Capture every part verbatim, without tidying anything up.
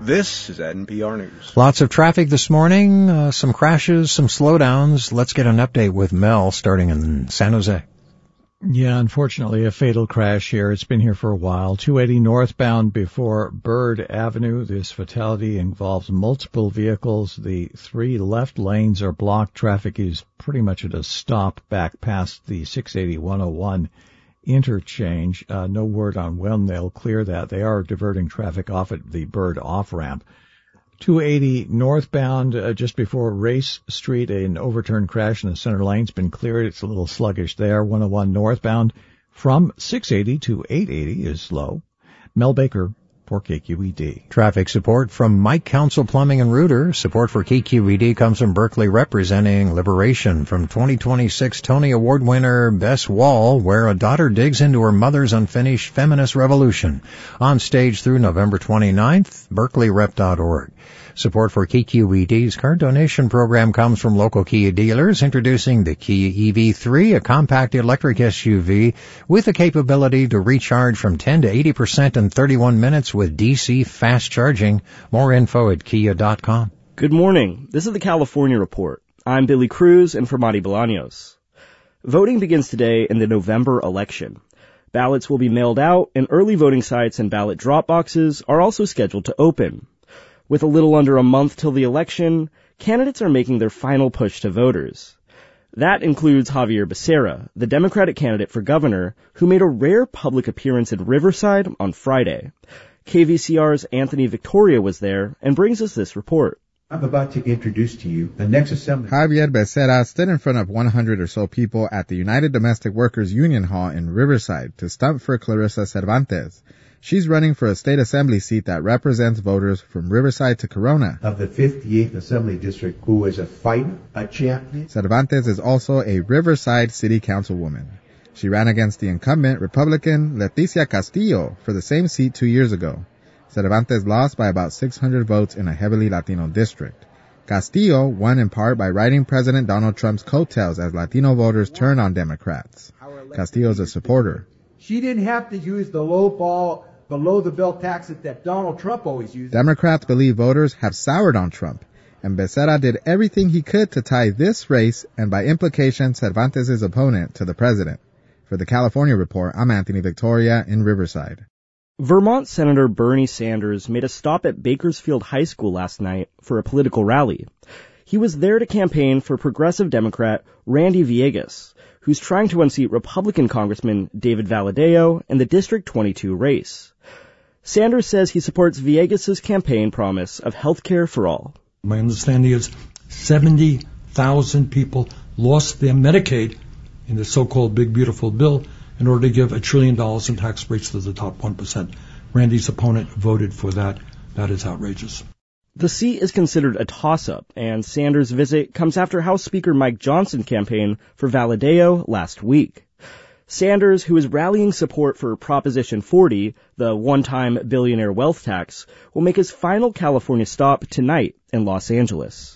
This is N P R News. Lots of traffic this morning, uh, some crashes, some slowdowns. Let's get an update with Mel starting in San Jose. Yeah, unfortunately, a fatal crash here. It's been here for a while. two eighty northbound before Bird Avenue. This fatality involves multiple vehicles. The three left lanes are blocked. Traffic is pretty much at a stop back past the six eighty one oh one interchange. Uh, no word on when they'll clear that. They are diverting traffic off at the Bird off-ramp. two eighty northbound, uh, just before Race Street, an overturned crash in the center lane's been cleared. It's a little sluggish there. one oh one northbound from six eighty to eight eighty is slow. Mel Baker for K Q E D. Traffic support from Mike Council Plumbing and Rooter. Support for K Q E D comes from Berkeley, representing Liberation, from twenty twenty-six Tony Award winner Bess Wall, where a daughter digs into her mother's unfinished feminist revolution. On stage through November twenty-ninth, berkeley rep dot org. Support for K Q E D's car donation program comes from local Kia dealers, introducing the Kia E V three, a compact electric S U V with the capability to recharge from ten to eighty percent in thirty-one minutes with D C fast charging. More info at kia dot com. Good morning. This is the California Report. I'm Billy Cruz and for Madi Bolaños. Voting begins today in the November election. Ballots will be mailed out, and early voting sites and ballot drop boxes are also scheduled to open. With a little under a month till the election, candidates are making their final push to voters. That includes Javier Becerra, the Democratic candidate for governor, who made a rare public appearance at Riverside on Friday. K V C R's Anthony Victoria was there and brings us this report. I'm about to introduce to you the next assembly. Javier Becerra stood in front of one hundred or so people at the United Domestic Workers Union Hall in Riverside to stump for Clarissa Cervantes. She's running for a state assembly seat that represents voters from Riverside to Corona. Of the fifty-eighth Assembly District, who is a fighter, a champion. Cervantes is also a Riverside City Councilwoman. She ran against the incumbent Republican Leticia Castillo for the same seat two years ago. Cervantes lost by about six hundred votes in a heavily Latino district. Castillo won in part by riding President Donald Trump's coattails as Latino voters turned on Democrats. Castillo is a supporter. She didn't have to use the low ball, below-the-belt taxes that Donald Trump always used. Democrats believe voters have soured on Trump, and Becerra did everything he could to tie this race, and by implication, Cervantes' opponent, to the president. For the California Report, I'm Anthony Victoria in Riverside. Vermont Senator Bernie Sanders made a stop at Bakersfield High School last night for a political rally. He was there to campaign for progressive Democrat Randy Villegas, who's trying to unseat Republican Congressman David Valadao in the District twenty-two race. Sanders says he supports Villegas' campaign promise of health care for all. My understanding is seventy thousand people lost their Medicaid in the so-called Big Beautiful Bill in order to give a trillion dollars in tax breaks to the top one percent. Randy's opponent voted for that. That is outrageous. The seat is considered a toss-up, and Sanders' visit comes after House Speaker Mike Johnson campaigned for Valadao last week. Sanders, who is rallying support for Proposition forty, the one-time billionaire wealth tax, will make his final California stop tonight in Los Angeles.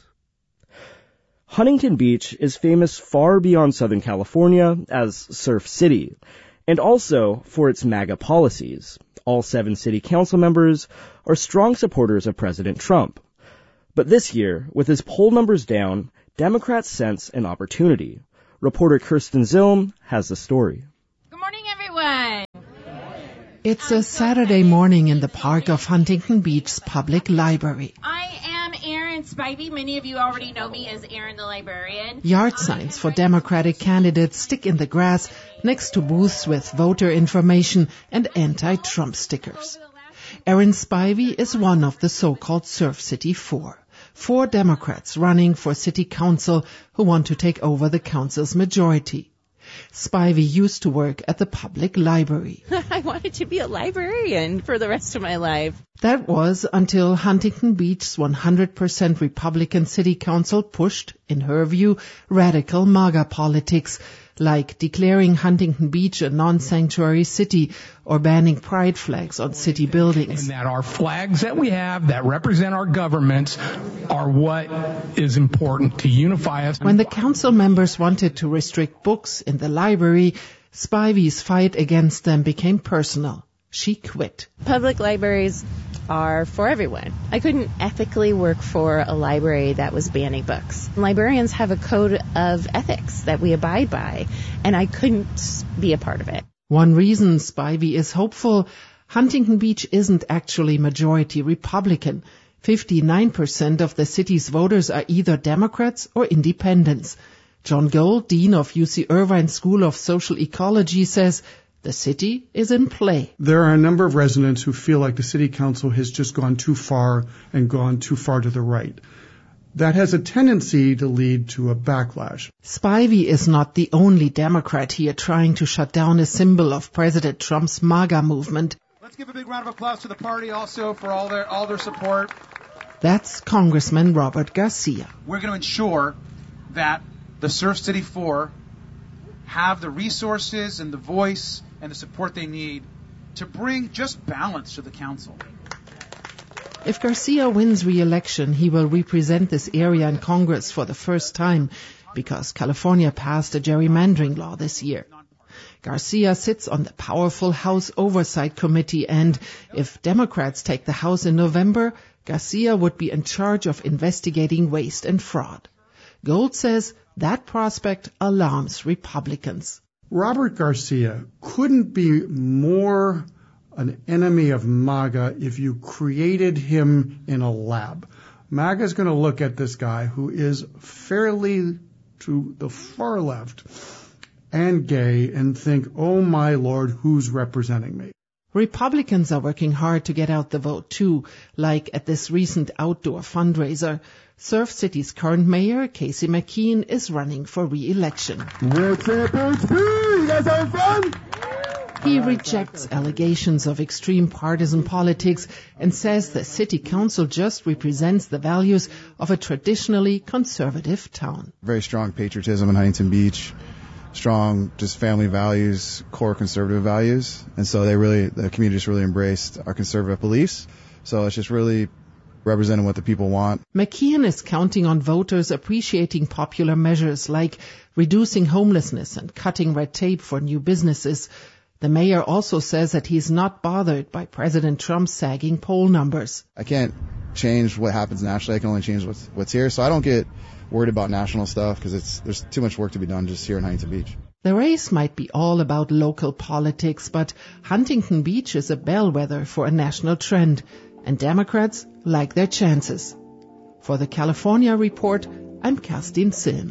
Huntington Beach is famous far beyond Southern California as Surf City, and also for its MAGA policies. All seven city council members are strong supporters of President Trump. But this year, with his poll numbers down, Democrats sense an opportunity. Reporter Kirsten Zilm has the story. Good morning, everyone. It's a Saturday morning in the park of Huntington Beach's public library. I am Erin Spivey. Many of you already know me as Erin the librarian. Yard signs for Democratic candidates stick in the grass next to booths with voter information and anti-Trump stickers. Erin Spivey is one of the so-called Surf City Four. Four Democrats running for city council who want to take over the council's majority. Spivey used to work at the public library. I wanted to be a librarian for the rest of my life. That was until Huntington Beach's one hundred percent Republican city council pushed, in her view, radical MAGA politics, like declaring Huntington Beach a non-sanctuary city or banning pride flags on city buildings. And that our flags that we have that represent our governments are what is important to unify us. When the council members wanted to restrict books in the library, Spivey's fight against them became personal. She quit. Public libraries are for everyone. I couldn't ethically work for a library that was banning books. Librarians have a code of ethics that we abide by, and I couldn't be a part of it. One reason Spivey is hopeful, Huntington Beach isn't actually majority Republican. fifty-nine percent of the city's voters are either Democrats or independents. John Gold, dean of U C Irvine School of Social Ecology, says the city is in play. There are a number of residents who feel like the city council has just gone too far and gone too far to the right. That has a tendency to lead to a backlash. Spivey is not the only Democrat here trying to shut down a symbol of President Trump's MAGA movement. Let's give a big round of applause to the party also for all their all their support. That's Congressman Robert Garcia. We're going to ensure that the Surf City Four have the resources and the voice and the support they need to bring just balance to the council. If Garcia wins re-election, he will represent this area in Congress for the first time because California passed a gerrymandering law this year. Garcia sits on the powerful House Oversight Committee, and if Democrats take the House in November, Garcia would be in charge of investigating waste and fraud. Gold says that prospect alarms Republicans. Robert Garcia couldn't be more an enemy of MAGA if you created him in a lab. MAGA is going to look at this guy who is fairly to the far left and gay and think, oh my Lord, who's representing me? Republicans are working hard to get out the vote too, like at this recent outdoor fundraiser. Surf City's current mayor, Casey McKean, is running for re-election. You guys having fun? He rejects allegations of extreme partisan politics and says the city council just represents the values of a traditionally conservative town. Very strong patriotism in Huntington Beach, strong just family values, core conservative values. And so they really, the community just really embraced our conservative beliefs. So it's just really representing what the people want. McKeon is counting on voters appreciating popular measures like reducing homelessness and cutting red tape for new businesses. The mayor also says that he's not bothered by President Trump's sagging poll numbers. I can't change what happens nationally. I can only change what's, what's here. So I don't get worried about national stuff because it's there's too much work to be done just here in Huntington Beach. The race might be all about local politics, but Huntington Beach is a bellwether for a national trend, and Democrats like their chances. For the California Report, I'm Kerstin Silm.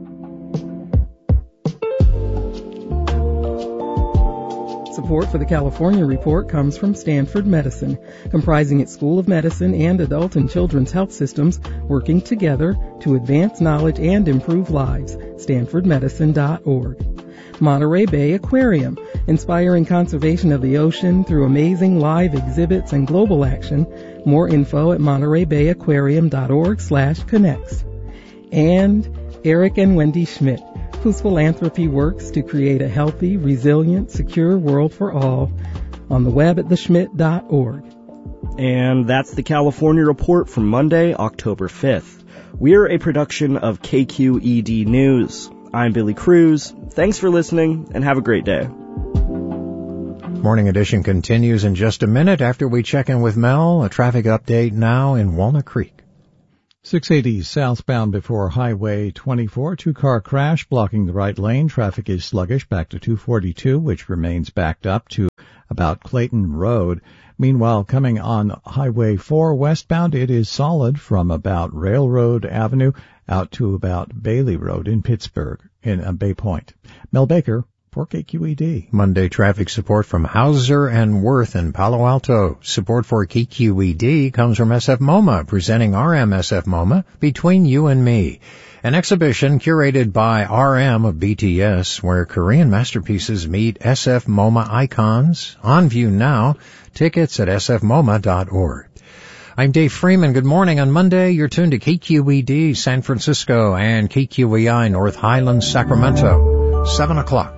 Support for the California Report comes from Stanford Medicine, comprising its School of Medicine and adult and children's health systems working together to advance knowledge and improve lives. stanford medicine dot org. Monterey Bay Aquarium, inspiring conservation of the ocean through amazing live exhibits and global action. More info at monterey bay aquarium dot org slash connects. And Eric and Wendy Schmidt, whose philanthropy works to create a healthy, resilient, secure world for all, on the web at the schmidt dot org. And that's the California Report for Monday, October fifth. We're a production of K Q E D News. I'm Billy Cruz. Thanks for listening, and have a great day. Morning Edition continues in just a minute after we check in with Mel. A traffic update now in Walnut Creek. six eighty southbound before Highway twenty-four, two-car crash blocking the right lane. Traffic is sluggish back to two forty-two, which remains backed up to about Clayton Road. Meanwhile, coming on Highway four westbound, it is solid from about Railroad Avenue out to about Bailey Road in Pittsburgh, in uh, Bay Point. Mel Baker for K Q E D. Monday traffic support from Hauser and Worth in Palo Alto. Support for K Q E D comes from S F MoMA, presenting R M S F MoMA, Between You and Me. An exhibition curated by R M of B T S, where Korean masterpieces meet S F MoMA icons. On view now. Tickets at s f moma dot org. I'm Dave Freeman. Good morning. On Monday, you're tuned to K Q E D San Francisco and K Q E I North Highlands, Sacramento. Seven o'clock.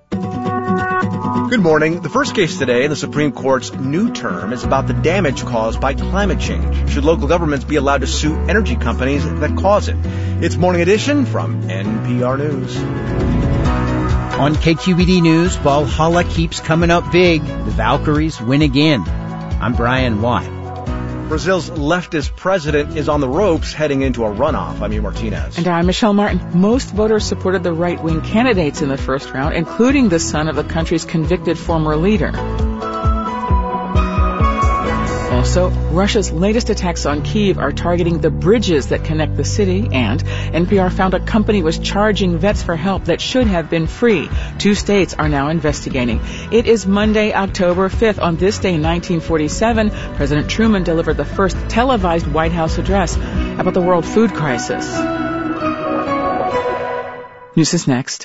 Good morning. The first case today in the Supreme Court's new term is about the damage caused by climate change. Should local governments be allowed to sue energy companies that cause it? It's Morning Edition from N P R News. On K Q E D News, Valhalla keeps coming up big. The Valkyries win again. I'm Brian Watt. Brazil's leftist president is on the ropes heading into a runoff. I'm Ian Martinez. And I'm Michelle Martin. Most voters supported the right-wing candidates in the first round, including the son of the country's convicted former leader. Also, Russia's latest attacks on Kyiv are targeting the bridges that connect the city, and N P R found a company was charging vets for help that should have been free. Two states are now investigating. It is Monday, October fifth. On this day in nineteen forty-seven, President Truman delivered the first televised White House address about the world food crisis. News is next.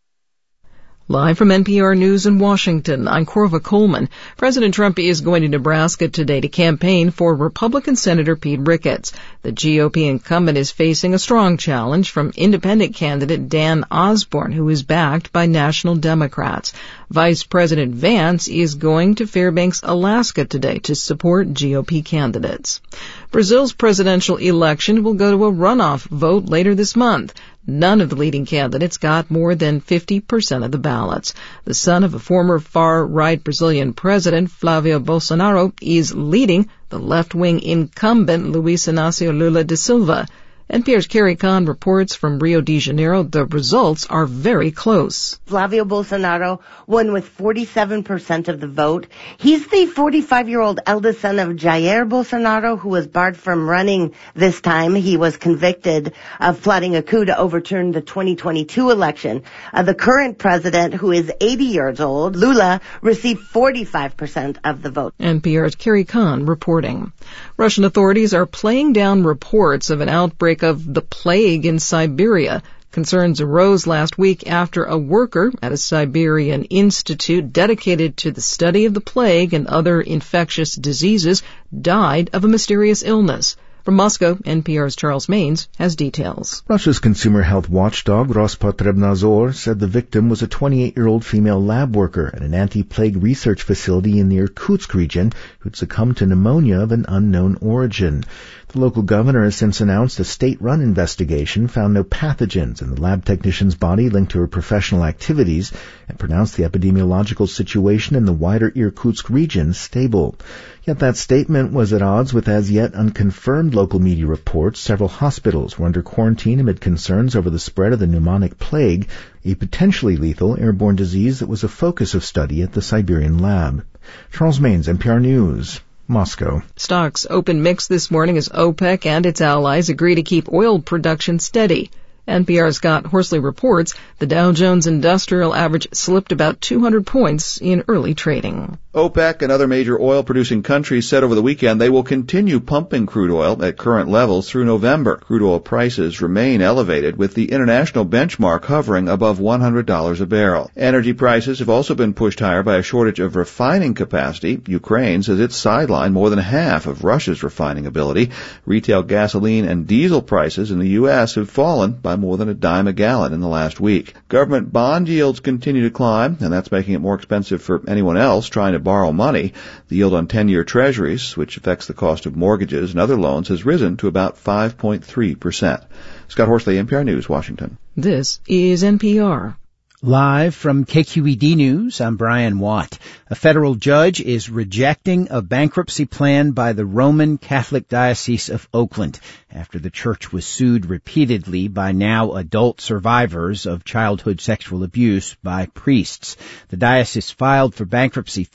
Live from N P R News in Washington, I'm Corva Coleman. President Trump is going to Nebraska today to campaign for Republican Senator Pete Ricketts. The G O P incumbent is facing a strong challenge from independent candidate Dan Osborne, who is backed by national Democrats. Vice President Vance is going to Fairbanks, Alaska today to support G O P candidates. Brazil's presidential election will go to a runoff vote later this month. None of the leading candidates got more than fifty percent of the ballots. The son of a former far-right Brazilian president, Flavio Bolsonaro, is leading the left-wing incumbent Luiz Inácio Lula da Silva. N P R's Carrie Kahn reports from Rio de Janeiro the results are very close. Flavio Bolsonaro won with forty-seven percent of the vote. He's the forty-five-year-old eldest son of Jair Bolsonaro, who was barred from running this time. He was convicted of plotting a coup to overturn the twenty twenty-two election. Uh, the current president, who is eighty years old, Lula, received forty-five percent of the vote. N P R's Carrie Kahn reporting. Russian authorities are playing down reports of an outbreak of the plague in Siberia. Concerns arose last week after a worker at a Siberian institute dedicated to the study of the plague and other infectious diseases died of a mysterious illness. From Moscow, N P R's Charles Maines has details. Russia's consumer health watchdog Rospotrebnadzor said the victim was a twenty-eight-year-old female lab worker at an anti-plague research facility in the Irkutsk region who'd succumbed to pneumonia of an unknown origin. The local governor has since announced a state-run investigation found no pathogens in the lab technician's body linked to her professional activities and pronounced the epidemiological situation in the wider Irkutsk region stable. Yet that statement was at odds with as yet unconfirmed local media reports. Several hospitals were under quarantine amid concerns over the spread of the pneumonic plague, a potentially lethal airborne disease that was a focus of study at the Siberian lab. Charles Maines, N P R News, Moscow. Stocks open mixed this morning as OPEC and its allies agree to keep oil production steady. N P R's Scott Horsley reports the Dow Jones Industrial Average slipped about two hundred points in early trading. OPEC and other major oil-producing countries said over the weekend they will continue pumping crude oil at current levels through November. Crude oil prices remain elevated, with the international benchmark hovering above one hundred dollars a barrel. Energy prices have also been pushed higher by a shortage of refining capacity. Ukraine says it's sidelined more than half of Russia's refining ability. Retail gasoline and diesel prices in the U S have fallen by more than a dime a gallon in the last week. Government bond yields continue to climb, and that's making it more expensive for anyone else trying to borrow money. The yield on ten-year treasuries, which affects the cost of mortgages and other loans, has risen to about five point three percent. Scott Horsley, N P R News, Washington. This is N P R. Live from K Q E D News, I'm Brian Watt. A federal judge is rejecting a bankruptcy plan by the Roman Catholic Diocese of Oakland after the church was sued repeatedly by now adult survivors of childhood sexual abuse by priests. The diocese filed for bankruptcy